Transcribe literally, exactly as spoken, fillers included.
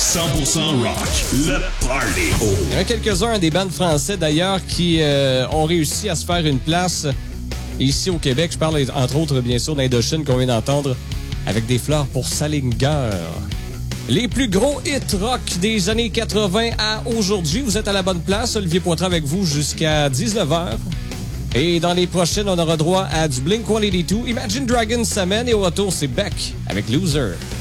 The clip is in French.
cent pour cent rock, le party. Oh. Il y en a quelques-uns des bandes français d'ailleurs qui euh, ont réussi à se faire une place ici au Québec. Je parle entre autres bien sûr d'Indochine qu'on vient d'entendre avec des fleurs pour Salinger. Les plus gros hits rock des années quatre-vingt à aujourd'hui. Vous êtes à la bonne place. Olivier Poitras avec vous jusqu'à dix-neuf heures. Et dans les prochaines, on aura droit à du Blink cent quatre-vingt-deux. Imagine Dragons s'amène et au retour, c'est Beck avec Loser.